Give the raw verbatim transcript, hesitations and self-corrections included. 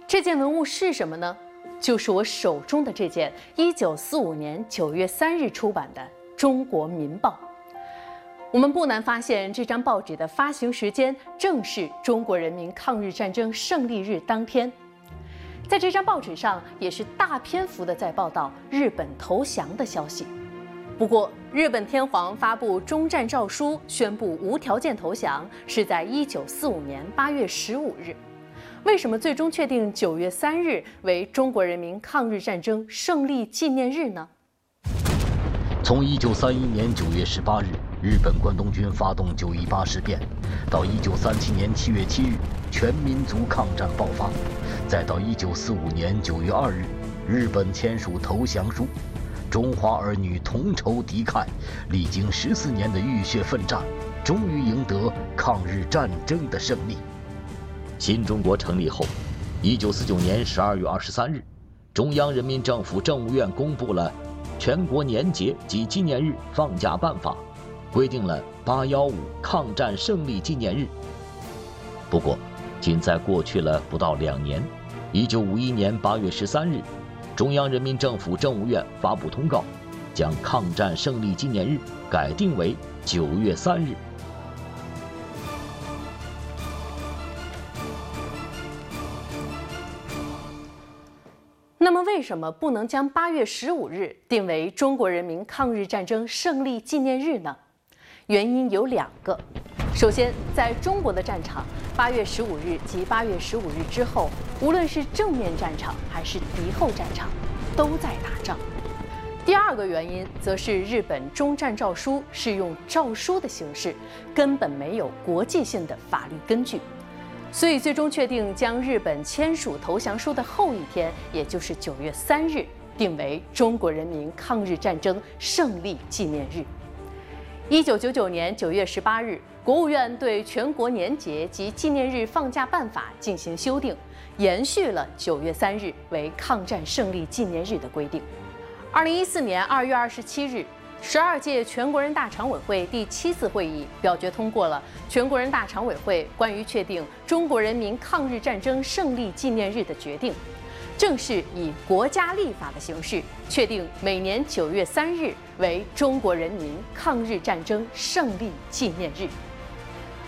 这件文物是什么呢？就是我手中的这件一九四五年九月三日出版的《中国民报》。我们不难发现，这张报纸的发行时间正是中国人民抗日战争胜利日当天。在这张报纸上，也是大篇幅的在报道日本投降的消息。不过，日本天皇发布终战诏书，宣布无条件投降，是在一九四五年八月十五日。为什么最终确定九月三日为中国人民抗日战争胜利纪念日呢？ 从一九三一年九月十八日，日本关东军发动九一八事变，到一九三七年七月七日，全民族抗战爆发，再到一九四五年九月二日，日本签署投降书，中华儿女同仇敌忾，历经十四年的浴血奋战，终于赢得抗日战争的胜利。新中国成立后，一九四九年十二月二十三日，中央人民政府政务院公布了《全国年节及纪念日放假办法》，规定了八一五抗战胜利纪念日。不过，仅在过去了不到两年，一九五一年八月十三日，中央人民政府政务院发布通告，将抗战胜利纪念日改定为九月三日。 那么，为什么不能将八月十五日定为中国人民抗日战争胜利纪念日呢？原因有两个。首先，在中国的战场，八月十五日及八月十五日之后，无论是正面战场还是敌后战场，都在打仗。第二个原因，则是日本终战诏书是用诏书的形式，根本没有国际性的法律根据。所以，最终确定将日本签署投降书的后一天，也就是九月三日，定为中国人民抗日战争胜利纪念日。一九九九年九月十八日，国务院对全国年节及纪念日放假办法进行修订，延续了九月三日为抗战胜利纪念日的规定。二零一四年二月二十七日，十二届全国人大常委会第七次会议表决通过了全国人大常委会关于确定中国人民抗日战争胜利纪念日的决定，正式以国家立法的形式确定每年九月三日为中国人民抗日战争胜利纪念日。